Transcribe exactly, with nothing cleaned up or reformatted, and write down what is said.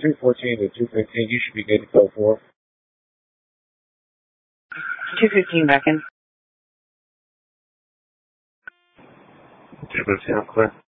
two fourteen to two fifteen. You should be good to go for. two fifteen back in. two fifteen, I'm clear.